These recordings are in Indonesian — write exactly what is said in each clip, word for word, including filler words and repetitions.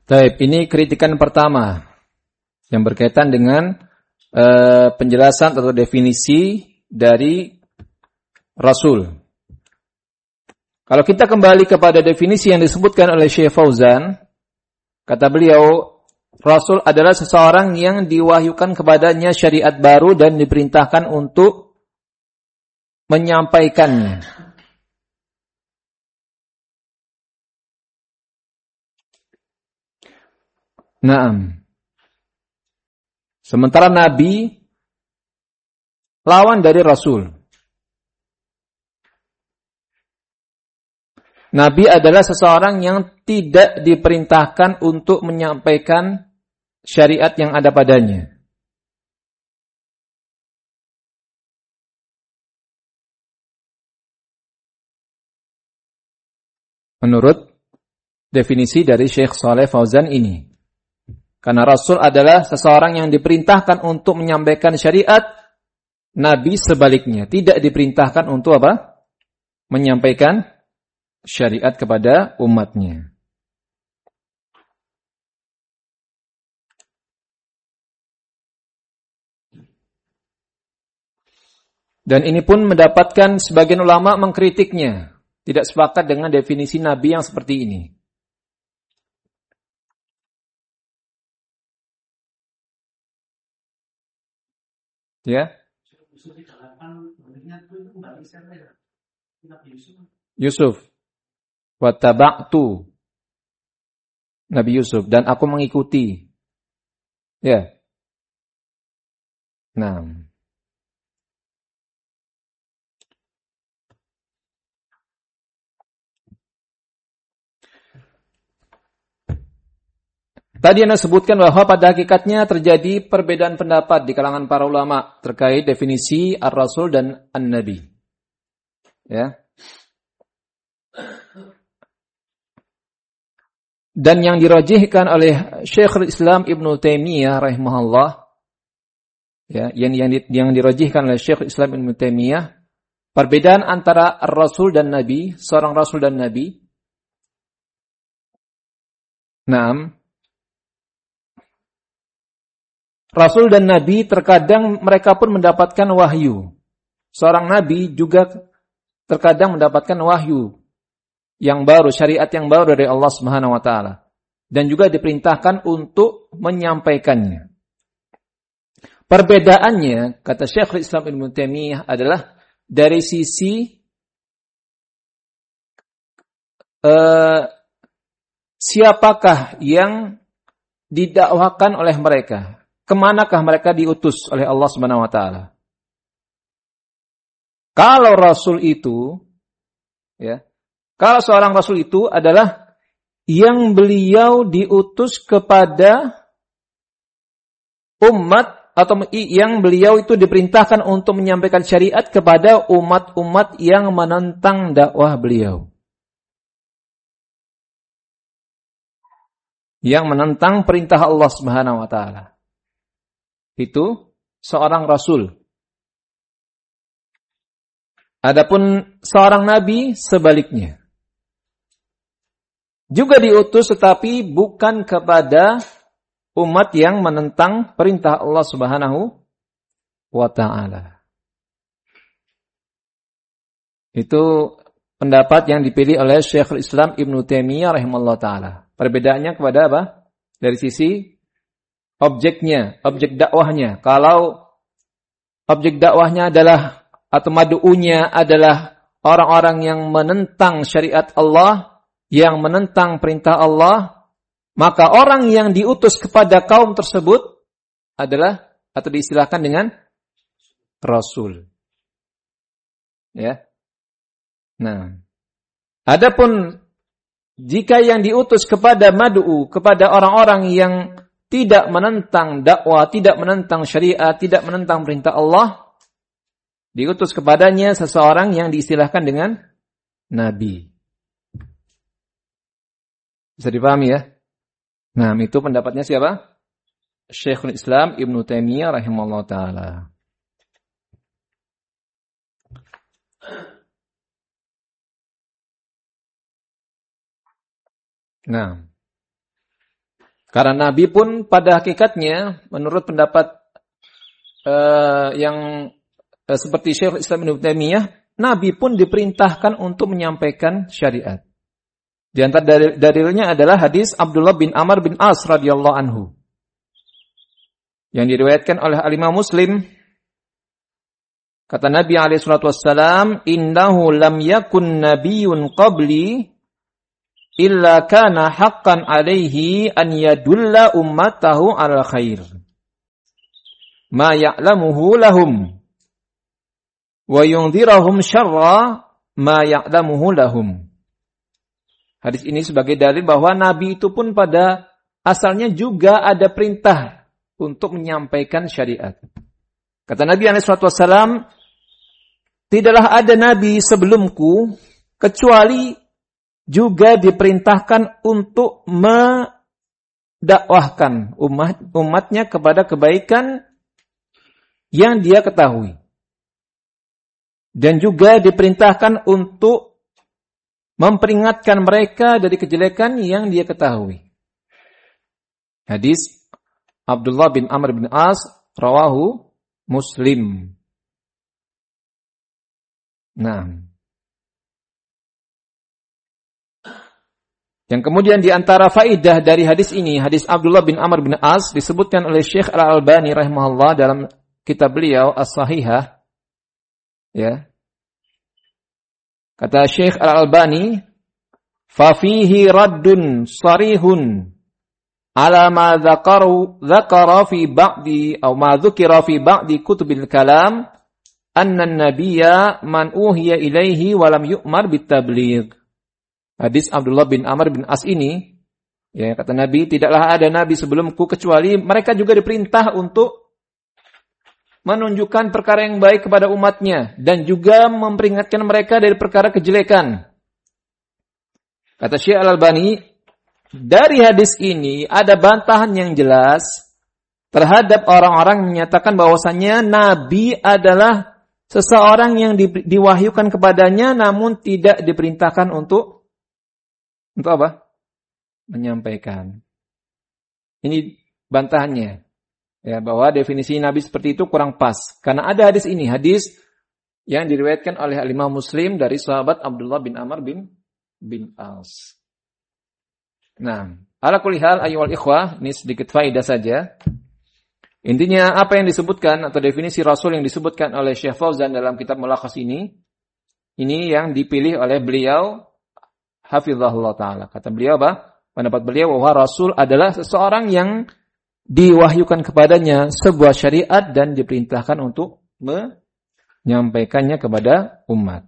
Baik, ini kritikan pertama yang berkaitan dengan uh, penjelasan atau definisi dari Rasul. Kalau kita kembali kepada definisi yang disebutkan oleh Syekh Fauzan, kata beliau, Rasul adalah seseorang yang diwahyukan kepadanya syariat baru dan diperintahkan untuk menyampaikannya. Naam. Sementara Nabi lawan dari Rasul. Nabi adalah seseorang yang tidak diperintahkan untuk menyampaikan syariat yang ada padanya. Menurut definisi dari Syekh Shalih Fauzan ini. Karena Rasul adalah seseorang yang diperintahkan untuk menyampaikan syariat, Nabi sebaliknya tidak diperintahkan untuk apa? Menyampaikan syariat kepada umatnya. Dan ini pun mendapatkan sebagian ulama mengkritiknya, tidak sepakat dengan definisi Nabi yang seperti ini. Ya. Yusuf. Wattaba'tu. Nabi Yusuf. Dan aku mengikuti. Ya. Nah. Tadi Anda sebutkan bahwa pada hakikatnya terjadi perbedaan pendapat di kalangan para ulama terkait definisi Ar-Rasul dan An-Nabi. Ya. Dan yang dirajihkan oleh Syekhul Islam Ibnu Taimiyah rahimahullah, ya, yang yang yang dirajihkan oleh Syekhul Islam Ibnu Taimiyah, perbedaan antara Ar-Rasul dan Nabi, seorang Rasul dan Nabi. Naam. Rasul dan Nabi terkadang mereka pun mendapatkan wahyu. Seorang Nabi juga terkadang mendapatkan wahyu yang baru, syariat yang baru dari Allah Subhanahu wa taala. Dan juga diperintahkan untuk menyampaikannya. Perbedaannya, kata Syekhul Islam Ibnu Taimiyah, adalah dari sisi uh, siapakah yang didakwakan oleh mereka. Kemanakah mereka diutus oleh Allah Subhanahu wa taala? Kalau Rasul itu, ya, kalau seorang Rasul itu adalah yang beliau diutus kepada umat atau yang beliau itu diperintahkan untuk menyampaikan syariat kepada umat-umat yang menentang dakwah beliau. Yang menentang perintah Allah Subhanahu wa taala. Itu seorang Rasul. Adapun seorang Nabi sebaliknya. Juga diutus tetapi bukan kepada umat yang menentang perintah Allah Subhanahu wa taala. Itu pendapat yang dipilih oleh Syekhul Islam Ibnu Taimiyah rahimahullah taala. Perbedaannya kepada apa? Dari sisi objeknya, objek dakwahnya. Kalau objek dakwahnya adalah atau madu'unya adalah orang-orang yang menentang syariat Allah, yang menentang perintah Allah, maka orang yang diutus kepada kaum tersebut adalah atau diistilahkan dengan Rasul. Ya. Nah, adapun jika yang diutus kepada madu'u, kepada orang-orang yang tidak menentang dakwah, tidak menentang syariat, tidak menentang perintah Allah, diutus kepadanya seseorang yang diistilahkan dengan Nabi. Bisa dipahami ya? Nah, itu pendapatnya siapa? Syekhul Islam Ibnu Taimiyah rahimahullah ta'ala. Nah, Karena Nabi pun pada hakikatnya menurut pendapat uh, yang uh, seperti Syekh Islam Ibnu Taimiyah, Nabi pun diperintahkan untuk menyampaikan syariat. Di antara dalil, dalilnya adalah hadis Abdullah bin Amr bin As radhiyallahu anhu yang diriwayatkan oleh Al-Imam Muslim. Kata Nabi alaihi salatu wassalam, "Innahu lam yakun nabiyyun qabli illa kana haqqan alaihi an yadulla ummatahu ala khair ma ya'lamuhu lahum wa yunzirahum syarra ma ya'lamuhu lahum." Hadis ini sebagai dalil bahwa Nabi itu pun pada asalnya juga ada perintah untuk menyampaikan syariat. Kata Nabi alaihi salatu wassalam, "Tidaklah ada Nabi sebelumku kecuali juga diperintahkan untuk mendakwahkan umat umatnya kepada kebaikan yang dia ketahui. Dan juga diperintahkan untuk memperingatkan mereka dari kejelekan yang dia ketahui." Hadis Abdullah bin Amr bin As rawahu Muslim. Nah, yang kemudian di antara faidah dari hadis ini, hadis Abdullah bin Amr bin As disebutkan oleh Syekh Al-Albani rahimahullah dalam kitab beliau As-Sahihah. Ya. Kata Syekh Al-Albani, "Fa fihi raddun sarihun ala ma dzakaru dzakara fi ba'di aw ma dzukira fi ba'di kutubil kalam anna an-nabiyya man uhiya ilaihi wa lam yu'mar bitabligh." Hadis Abdullah bin Amr bin As ini, ya, kata Nabi, tidaklah ada nabi sebelumku kecuali mereka juga diperintah untuk menunjukkan perkara yang baik kepada umatnya dan juga memperingatkan mereka dari perkara kejelekan. Kata Syekh Al-Albani, dari hadis ini ada bantahan yang jelas terhadap orang-orang yang menyatakan bahwasannya Nabi adalah seseorang yang di, diwahyukan kepadanya namun tidak diperintahkan untuk untuk apa? Menyampaikan. Ini bantahannya. Ya, bahwa definisi Nabi seperti itu kurang pas. Karena ada hadis ini, hadis yang diriwayatkan oleh Imam Muslim dari sahabat Abdullah bin Amr bin bin As. Nah, ala kulli hal ayyuhal ikhwah, ini sedikit faedah saja. Intinya apa yang disebutkan atau definisi Rasul yang disebutkan oleh Syekh Fauzan dalam kitab Mulakhas ini, ini yang dipilih oleh beliau hafizahullah taala. Kata beliau apa? Pendapat beliau bahwa Rasul adalah seseorang yang diwahyukan kepadanya sebuah syariat dan diperintahkan untuk menyampaikannya kepada umat.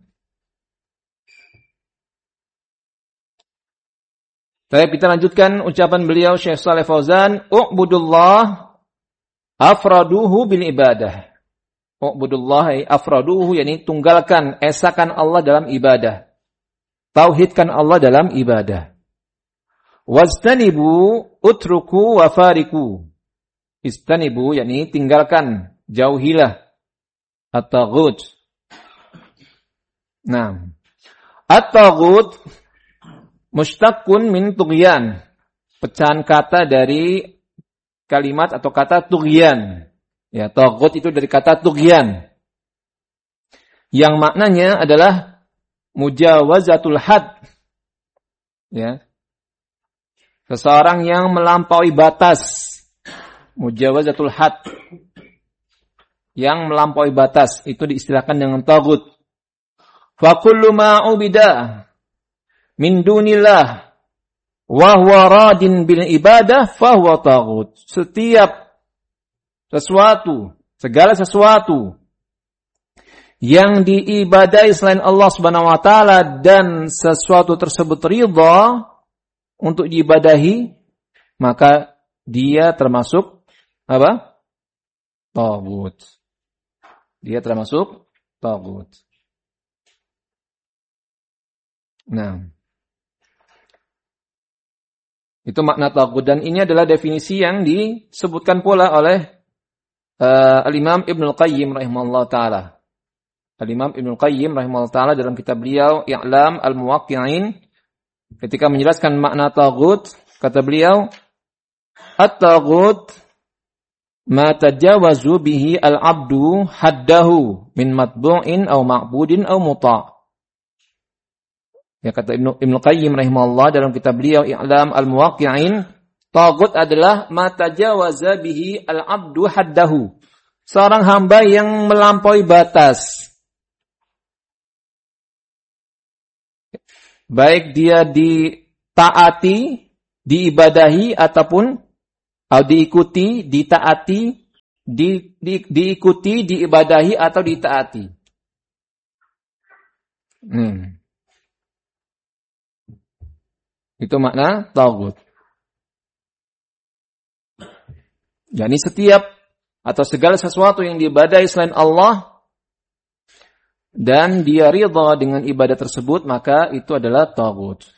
Baik, kita lanjutkan ucapan beliau Syekh Shalih Fauzan, "U'budullah afraduhu bil ibadah." U'budullah afraduhu, yakni tunggalkan, esakan Allah dalam ibadah. Tauhidkan Allah dalam ibadah. Wastanibu utruku wa fariku. Istanibu, yakni tinggalkan, jauhilah at-taghut. Nah, at-taghut mushtaqun min tughyan. Pecahan kata dari kalimat atau kata tughyan. Ya, taghut itu dari kata tughyan. Yang maknanya adalah mujawazatul had. Ya. Seseorang yang melampaui batas. Mujawazatul had. Yang melampaui batas. Itu diistilahkan dengan taghut. Fa kullu ma ubida min dunillah wa huwa radin bil ibadah fa huwa taghut. Setiap sesuatu, segala sesuatu yang diibadahi selain Allah Subhanahu wa taala dan sesuatu tersebut ridha untuk diibadahi, maka dia termasuk apa? Taghut. Dia termasuk taghut. Nah, itu makna taghut, dan ini adalah definisi yang disebutkan pula oleh uh, Al-Imam Ibnul Qayyim rahimahullah taala. Al-Imam Ibnul Qayyim rahimahullah taala dalam kitab beliau I'lam Al-Muwaqqi'in, ketika menjelaskan makna taghut, kata beliau, at-taghut ma tajawazu bihi al-'abdu haddahu min matbu'in aw ma'budin aw muta'. Ya, kata Ibnu Ibnu Qayyim rahimahullah dalam kitab beliau I'lam al-Muwaqqi'in, taghut adalah ma tajawaza bihi al-'abdu haddahu. Seorang hamba yang melampaui batas. Baik dia ditaati, diibadahi ataupun atau diikuti, ditaati, di, di, diikuti, diibadahi atau ditaati. Hmm. Itu makna taghut. Yani setiap atau segala sesuatu yang diibadahi selain Allah dan dia ridha dengan ibadah tersebut, maka itu adalah taghut.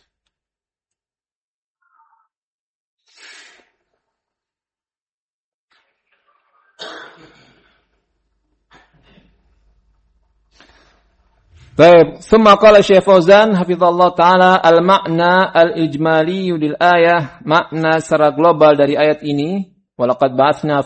Baik, thumma qala Syekh Fauzan hafizallahu taala al-ma'na al-ijmali lil ayah, makna secara global dari ayat ini, walaqad ba'atsna